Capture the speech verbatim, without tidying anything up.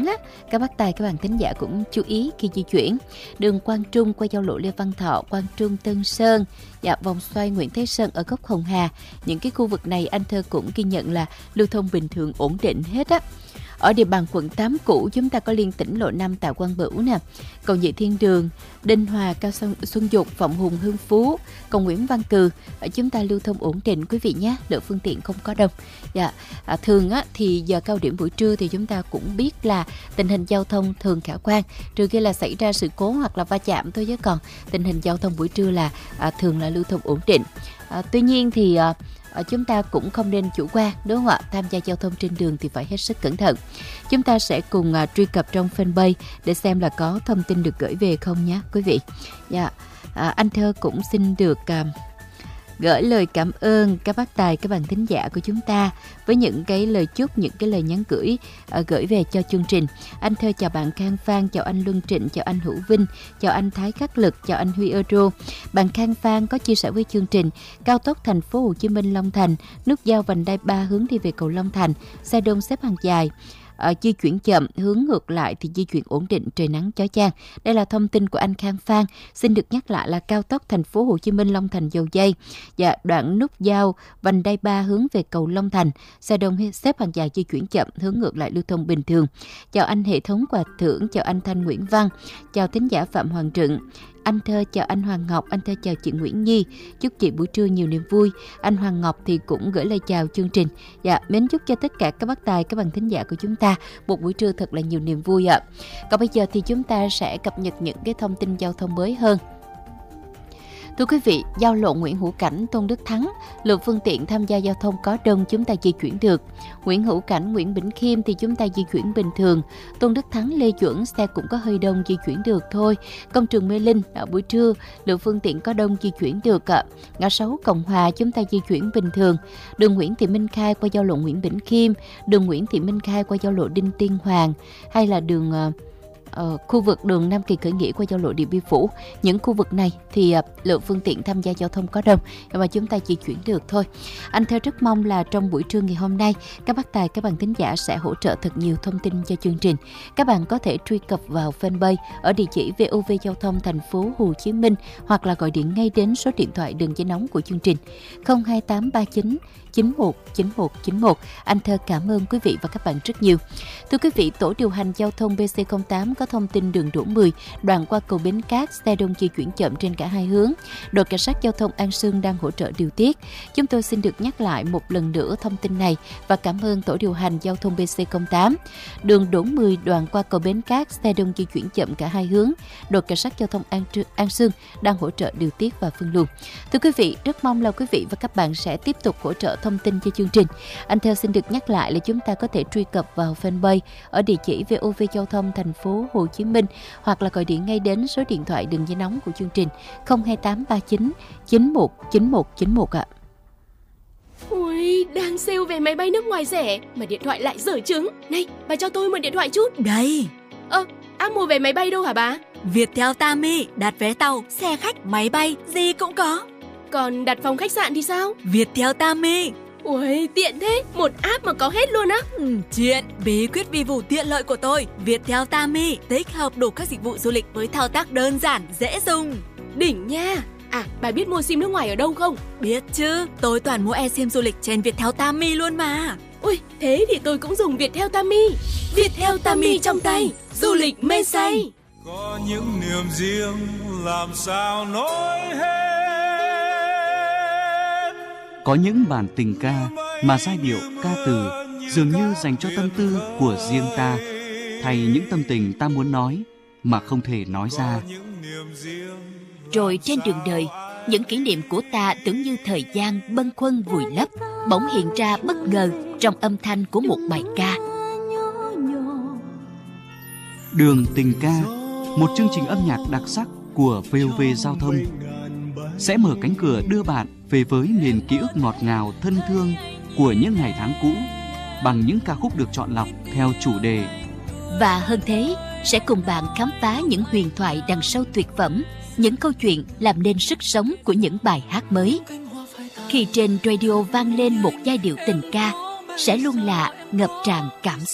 Thắng á, các bác tài các bạn thính giả cũng chú ý khi di chuyển. Đường Quang Trung qua giao lộ Lê Văn Thọ, Quang Trung Tân Sơn, dạ, vòng xoay Nguyễn Thế Sơn ở góc Hồng Hà. Những cái khu vực này anh Thơ cũng ghi nhận là lưu thông bình thường ổn định hết á. Ở địa bàn quận tám cũ chúng ta có liên tỉnh lộ năm Tạ Quang Bửu nè, cầu Nhị Thiên Đường, Đinh Hòa, Cao Xuân, Xuân Dục, Phạm Hùng, Hưng Phú, cầu Nguyễn Văn Cừ, ở chúng ta lưu thông ổn định quý vị nhé, lượng phương tiện không có đông. Dạ, à, thường á thì giờ cao điểm buổi trưa thì chúng ta cũng biết là tình hình giao thông thường khả quan, trừ khi là xảy ra sự cố hoặc là va chạm thôi, chứ còn tình hình giao thông buổi trưa là à, thường là lưu thông ổn định. À, tuy nhiên thì à, À, chúng ta cũng không nên chủ quan, đúng không ạ? Tham gia giao thông trên đường thì phải hết sức cẩn thận. Chúng ta sẽ cùng à, truy cập trong fanpage để xem là có thông tin được gửi về không nhé quý vị. Dạ, à, anh Thơ cũng xin được à, gửi lời cảm ơn các bác tài, các bạn thính giả của chúng ta với những cái lời chúc, những cái lời nhắn gửi uh, gửi về cho chương trình. Anh Thơ chào bạn Khang Phan, chào anh Luân Trịnh, chào anh Hữu Vinh, chào anh Thái Khắc Lực, chào anh Huy Euro. Bạn Khang Phan có chia sẻ với chương trình cao tốc thành phố Hồ Chí Minh Long Thành, nút giao vành đai ba hướng đi về cầu Long Thành, xe đông xếp hàng dài. Uh, di chuyển chậm, hướng ngược lại thì di chuyển ổn định, trời nắng chói chang. Đây là thông tin của anh Khang Phan. Xin được nhắc lại là cao tốc thành phố Hồ Chí Minh Long Thành Dầu Giây, dạ, đoạn nút giao vành đai ba hướng về cầu Long Thành, xe đông xếp hàng dài, di chuyển chậm, hướng ngược lại lưu thông bình thường. Chào anh hệ thống quà thưởng, chào anh Thanh Nguyễn Văn, chào thính giả Phạm Hoàng Trựng. Anh Thơ chào anh Hoàng Ngọc, anh Thơ chào chị Nguyễn Nhi, chúc chị buổi trưa nhiều niềm vui. Anh Hoàng Ngọc thì cũng gửi lời chào chương trình. Dạ, mến chúc cho tất cả các bác tài, các bạn thính giả của chúng ta một buổi trưa thật là nhiều niềm vui ạ. Còn bây giờ thì chúng ta sẽ cập nhật những cái thông tin giao thông mới hơn. Thưa quý vị, giao lộ Nguyễn Hữu Cảnh, Tôn Đức Thắng, lượng phương tiện tham gia giao thông có đông, chúng ta di chuyển được. Nguyễn Hữu Cảnh, Nguyễn Bỉnh Khiêm thì chúng ta di chuyển bình thường. Tôn Đức Thắng, Lê Duẩn, xe cũng có hơi đông, di chuyển được thôi. Công trường Mê Linh, ở buổi trưa, lượng phương tiện có đông, di chuyển được ạ. Ngã sáu Cộng Hòa, chúng ta di chuyển bình thường. Đường Nguyễn Thị Minh Khai qua giao lộ Nguyễn Bỉnh Khiêm, đường Nguyễn Thị Minh Khai qua giao lộ Đinh Tiên Hoàng, hay là đường... Uh, Ờ, khu vực đường Nam Kỳ Khởi Nghĩa qua giao lộ Điện Biên Phủ, những khu vực này thì uh, lượng phương tiện tham gia giao thông có đông, nhưng mà chúng ta di chuyển được thôi. Anh Thơ rất mong là trong buổi trưa ngày hôm nay, các bác tài, các bạn thính giả sẽ hỗ trợ thật nhiều thông tin cho chương trình. Các bạn có thể truy cập vào fanpage ở địa chỉ vê o vê Giao thông thành phố Hồ Chí Minh, hoặc là gọi điện ngay đến số điện thoại đường dây nóng của chương trình không hai tám ba chín chín một chín một chín một. Anh Thơ cảm ơn quý vị và các bạn rất nhiều. Thưa quý vị, tổ điều hành giao thông bê xê không tám có thông tin đường Đỗ mười, đoạn qua cầu Bến Cát, xe đông di chuyển chậm trên cả hai hướng. Đội cảnh sát giao thông An Sương đang hỗ trợ điều tiết. Chúng tôi xin được nhắc lại một lần nữa thông tin này và cảm ơn tổ điều hành giao thông bê xê không tám. Đường Đỗ mười, đoạn qua cầu Bến Cát, xe đông di chuyển chậm cả hai hướng. Đội cảnh sát giao thông An, An Sương đang hỗ trợ điều tiết và phân luồng. Thưa quý vị, rất mong là quý vị và các bạn sẽ tiếp tục hỗ trợ thông tin cho chương trình. Anh Theo xin được nhắc lại là chúng ta có thể truy cập vào fanpage ở địa chỉ vê o vê Giao thông thành phố Hồ Chí Minh, hoặc là gọi điện ngay đến số điện thoại đường dây nóng của chương trình không hai tám ba chín chín một chín một chín một ạ. Ui, đang sale vé máy bay nước ngoài rẻ mà điện thoại lại dở trứng. Này, bà cho tôi mượn điện thoại chút. Đây. Ơ, à, mua vé máy bay đâu hả bà? Viettel Tami, đặt vé tàu, xe khách, máy bay, gì cũng có. Còn đặt phòng khách sạn thì sao? Viettel Tami. Ui, tiện thế, một app mà có hết luôn á. Ừ, chuyện, bí quyết vi vụ tiện lợi của tôi. Viettel Tami tích hợp đủ các dịch vụ du lịch với thao tác đơn giản, dễ dùng. Đỉnh nha. À, bà biết mua sim nước ngoài ở đâu không? Biết chứ, tôi toàn mua e-sim du lịch trên Viettel Tami luôn mà. Ui, thế thì tôi cũng dùng Viettel Tami. Viettel Tami trong tay, du lịch mê say. Có những niềm riêng làm sao nói hết. Có những bản tình ca mà giai điệu ca từ dường như dành cho tâm tư của riêng ta, thay những tâm tình ta muốn nói mà không thể nói ra. Rồi trên đường đời, những kỷ niệm của ta tưởng như thời gian bâng khuâng vùi lấp, bỗng hiện ra bất ngờ trong âm thanh của một bài ca. Đường tình ca, một chương trình âm nhạc đặc sắc của vê o vê Giao thông, sẽ mở cánh cửa đưa bạn về với miền ký ức ngọt ngào thân thương của những ngày tháng cũ bằng những ca khúc được chọn lọc theo chủ đề. Và hơn thế, sẽ cùng bạn khám phá những huyền thoại đằng sau tuyệt phẩm, những câu chuyện làm nên sức sống của những bài hát mới. Khi trên radio vang lên một giai điệu tình ca, sẽ luôn là ngập tràn cảm xúc.